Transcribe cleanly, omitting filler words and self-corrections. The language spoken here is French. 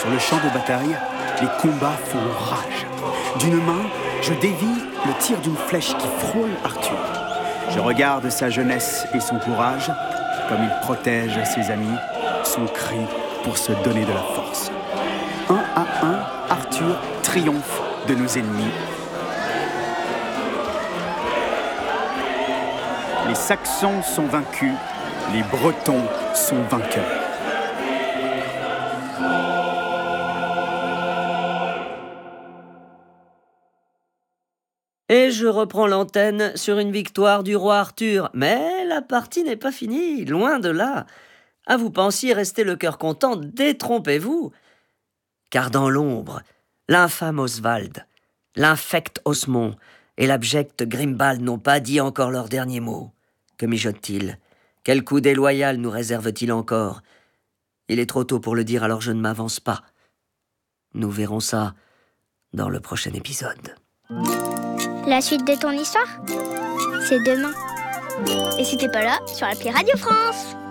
Sur le champ de bataille, les combats font rage. D'une main, je dévie le tir d'une flèche qui frôle Arthur. Je regarde sa jeunesse et son courage, comme il protège ses amis, son cri pour se donner de la force. 1-1, Arthur triomphe de nos ennemis. Les Saxons sont vaincus, les Bretons sont vainqueurs. Et je reprends l'antenne sur une victoire du roi Arthur. Mais la partie n'est pas finie, loin de là. Ah, vous pensiez rester le cœur content, détrompez-vous. Car dans l'ombre, l'infâme Oswald, l'infect Osmond et l'abject Grimbald n'ont pas dit encore leur dernier mot. Que mijotent-ils? Quel coup déloyal nous réserve-t-il encore? Il est trop tôt pour le dire, alors je ne m'avance pas. Nous verrons ça dans le prochain épisode. La suite de ton histoire, c'est demain. Et si t'es pas là, sur l'appli Radio France.